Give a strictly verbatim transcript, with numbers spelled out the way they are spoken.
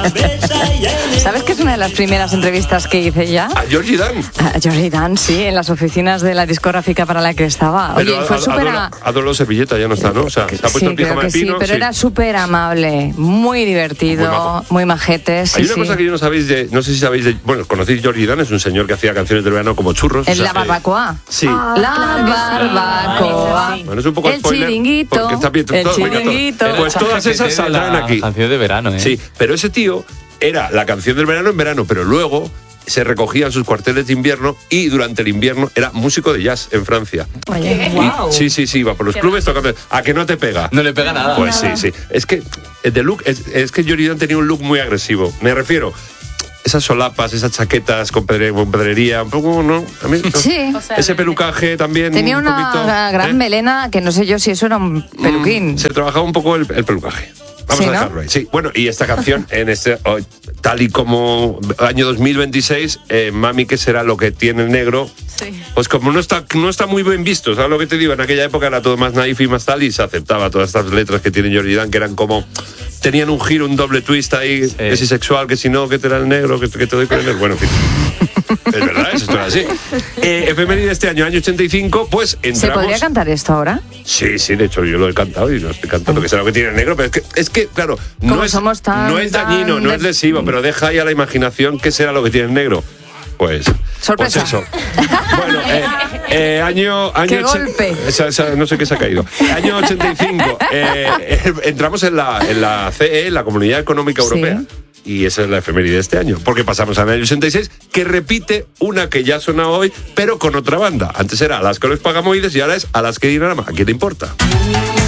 ¿Sabes que es una de las primeras entrevistas que hice ya? A Georgie Dan. A Georgie Dan, sí, en las oficinas de la discográfica para la que estaba. Oye, Pero fue a- súper... Adolo- Adolo Servilleta ya no está, ¿no? O sea, se ha puesto Sí, el creo pijama que de sí, pino. pero sí. era súper amable, muy divertido, Muy majo. muy, majete. Sí, Hay una sí. cosa que yo no sabéis de, no sé si sabéis de, bueno, conocéis Georgie Dan, es un señor que hacía canciones del verano como churros. En o sea, la eh, barbacoa. sí. La barbacoa. Bueno, es un poco El spoiler, chiringuito, porque está bien, el todo- venga, todo. chiringuito. Pues todas esas saldrán aquí. Canción de verano, ¿eh? Sí, pero ese tío era la canción del verano en verano, pero luego se recogían sus cuarteles de invierno y durante el invierno era músico de jazz en Francia. Oye, Y- sí, sí, sí, iba por los clubes tocando. ¿A que no te pega? No le pega nada. Pues sí, sí. Es que el de look, es, es que Georgie Dan tenía un look muy agresivo. Me refiero, esas solapas, esas chaquetas con, pedre- con pedrería, un poco, ¿no? A mí, ¿no? Sí. Ese pelucaje también. tenía un una poquito, gran ¿eh? melena que no sé yo si eso era un peluquín. Se trabajaba un poco el, el pelucaje. Vamos Sí, a ¿no? dejarlo ahí. Sí, bueno, y esta canción, en este, oh, tal y como año dos mil veintiséis, eh, Mami, ¿qué será lo que tiene el negro? Sí. Pues como no está, no está muy bien visto, ¿sabes lo que te digo? En aquella época era todo más naif y más tal, y se aceptaba todas estas letras que tiene Georgie Dan, que eran como, tenían un giro, un doble twist ahí, que si sexual, que si no, que te era el negro, que, que te doy con el negro. Bueno, en fin. Es verdad, eso era así. Eh, efeméride de este año, año ochenta y cinco, pues entramos... ¿Se podría cantar esto ahora? Sí, sí, de hecho yo lo he cantado y lo estoy cantando, que será lo que tiene el negro, pero es que, es que claro, no Como es, somos tan- no es dañino, tan no es de- lesivo, pero deja ahí a la imaginación qué será lo que tiene el negro. Pues, Sorpresa. pues eso. Bueno, eh, eh, año... año ¡Qué ochen- golpe! Esa- esa- no sé qué se ha caído. Año ochenta y cinco, eh, eh, entramos en la, en la C E, la Comunidad Económica Sí. Europea. Y esa es la efeméride de este año, porque pasamos al año ochenta y seis, que repite una que ya suena hoy, pero con otra banda. Antes era Alaska los Pagamoides y ahora es Alaska y Dinarama. ¿A quién le importa?